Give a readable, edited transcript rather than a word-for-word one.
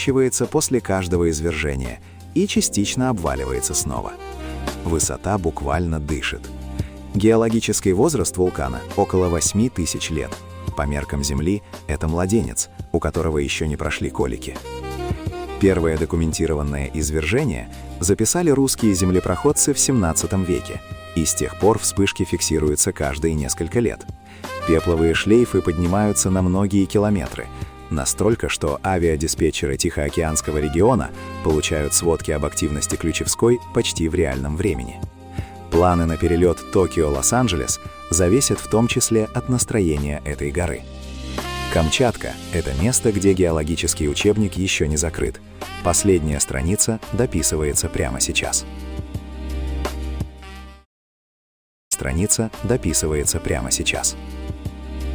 наращивается после каждого извержения и частично обваливается снова. Высота буквально дышит. Геологический возраст вулкана около 8000 лет. По меркам Земли это младенец, у которого еще не прошли колики. Первое документированное извержение записали русские землепроходцы в 17 веке, и с тех пор вспышки фиксируются каждые несколько лет. Пепловые шлейфы поднимаются на многие километры, настолько, что авиадиспетчеры Тихоокеанского региона получают сводки об активности Ключевской почти в реальном времени. Планы на перелет Токио-Лос-Анджелес зависят в том числе от настроения этой горы. Камчатка — это место, где геологический учебник еще не закрыт. Последняя страница дописывается прямо сейчас. Страница дописывается прямо сейчас.